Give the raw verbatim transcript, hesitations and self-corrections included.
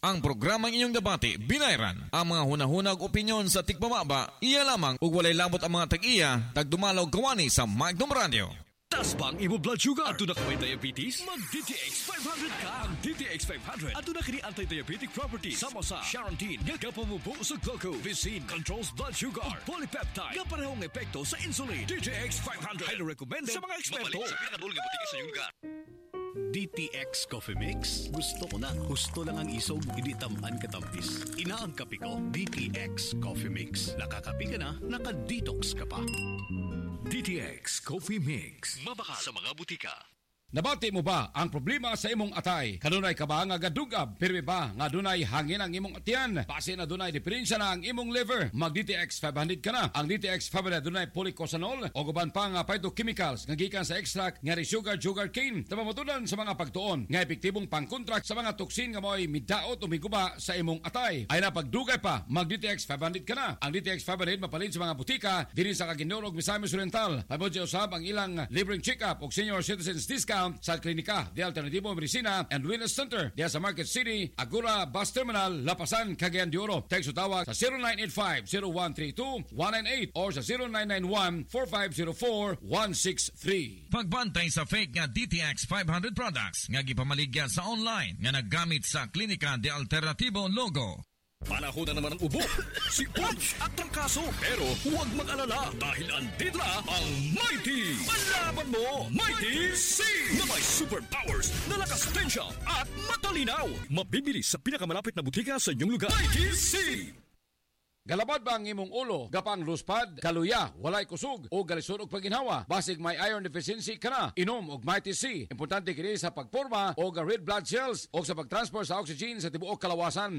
Ang programang inyong debate, binayran. Ang mga hunahunag opinyon sa tikpamaba, iya lamang ug walay labot ang mga tag-iya, tagdumalaw kawani sa Magnum Radio. Taas ba ang imo blood sugar? Ato na ka may diabetes? Mag-D T X five hundred ka! Ang D T X five hundred ato na kini anti-diabetic properties. Sama sa Charantine, nga kapamubo sa glucose. Vicine controls blood sugar. Polypeptide, nga parehong epekto sa insulin. D T X five hundred ay recommended sa mga eksperto. Mapalit sa pinakadulong nga butika sa iyong lugar. D T X Coffee Mix. Gusto ko na. Gusto lang ang isog, hindi tamaan katampis. Ina ang kape ko, D T X Coffee Mix. Nakakape ka na, naka-detox ka pa. D T X Coffee Mix. Mabaka sa mga butika. Nabati mo ba ang problema sa imong atay? Kanunay ka ba nga gadugab? Pirmi ba nga dunay hangin ang imong atiyan? Base na dunay diferensya na ang imong liver? Mag D T X five hundred ka na. Ang D T X five hundred dunay polycosanol o guban pa nga phytochemicals nga gikan sa extract nga sugar sugar cane. Tamamatunan sa mga pagtuon nga epektibong pangkontrak sa mga toksin nga mo'y midaot o miguba sa imong atay. Ay na pagdugay pa, mag D T X five hundred ka na. Ang D T X five hundred mapalit sa mga butika diri sa Kaginorog, Misamis Oriental. Pabodyo usab ang ilang libreng check-up o senior citizens discount sa klinika de Alternativo Medicina and Wellness Center diya sa Market City, Agura Bus Terminal, Lapasan, Cagayan de Oro. Text o tawag sa zero nine eight five, zero one three two, one nine eight or sa zero nine nine one, four five zero four, one six three. Pagbantay sa fake nga D T X five hundred products nga gipamaligya sa online nga naggamit sa klinika de Alternativo logo. Panahon na naman ang ubo, si Punch at Trangkaso. Pero huwag mag-alala dahil andito na ang Mighty. Malaban mo, Mighty C! Na may superpowers na lakas tensya at matalinaw. Mabibili sa pinakamalapit na butika sa inyong lugar. Mighty C! Galabad ba ang imong ulo? Gapang luspad, kaluya, walay kusog o galisod og paginhawa? Basig may iron deficiency ka na. Inom og Mighty C. Importante kini sa pagporma o red blood cells o sa pagtransport sa oxygen sa tibuok kalawasan.